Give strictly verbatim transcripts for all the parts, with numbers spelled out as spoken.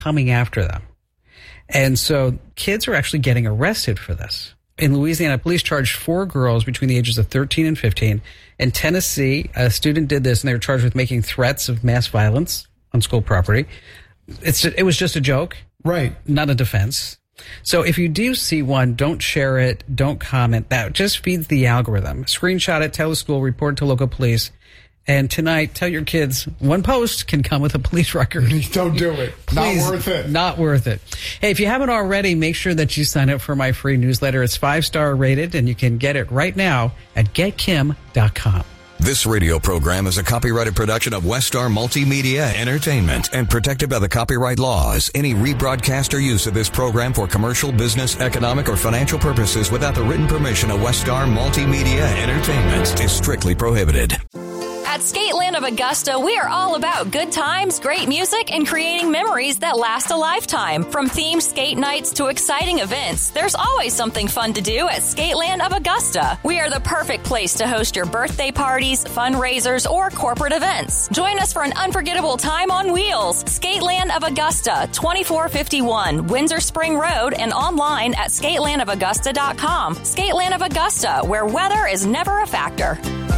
coming after them. And so kids are actually getting arrested for this. In Louisiana, police charged four girls between the ages of thirteen and fifteen. In Tennessee, a student did this, and they were charged with making threats of mass violence on school property. It's it was just a joke. Right. Not a defense. So if you do see one, don't share it, don't comment. That just feeds the algorithm. Screenshot it, tell the school, report it to local police. And tonight, tell your kids, one post can come with a police record. Don't do it. Please, not worth it. Not worth it. Hey, if you haven't already, make sure that you sign up for my free newsletter. It's five-star rated, and you can get it right now at get kim dot com. This radio program is a copyrighted production of Westar Multimedia Entertainment and protected by the copyright laws. Any rebroadcast or use of this program for commercial, business, economic, or financial purposes without the written permission of Westar Multimedia Entertainment is strictly prohibited. At Skateland of Augusta, we are all about good times, great music, and creating memories that last a lifetime. From themed skate nights to exciting events, there's always something fun to do at Skateland of Augusta. We are the perfect place to host your birthday parties, fundraisers, or corporate events. Join us for an unforgettable time on wheels. Skateland of Augusta, twenty-four fifty-one Windsor Spring Road, and online at skateland of augusta dot com. Skateland of Augusta, where weather is never a factor.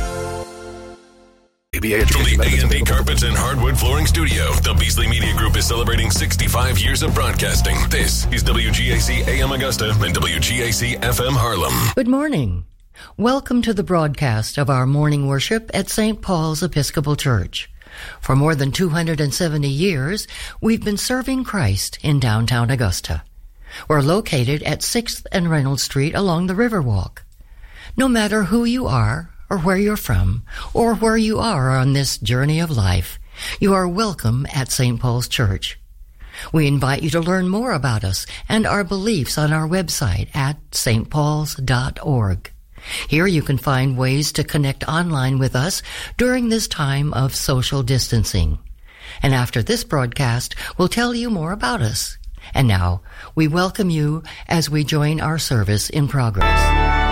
From the A and B Carpets and Hardwood Flooring Studio, the Beasley Media Group is celebrating sixty-five years of broadcasting. This is W G A C A M Augusta and W G A C F M Harlem. Good morning. Welcome to the broadcast of our morning worship at Saint Paul's Episcopal Church. For more than two hundred seventy years, we've been serving Christ in downtown Augusta. We're located at sixth and Reynolds Street along the Riverwalk. No matter who you are, or where you're from, or where you are on this journey of life, you are welcome at Saint Paul's Church. We invite you to learn more about us and our beliefs on our website at s t pauls dot org. Here you can find ways to connect online with us during this time of social distancing. And after this broadcast, we'll tell you more about us. And now, we welcome you as we join our service in progress.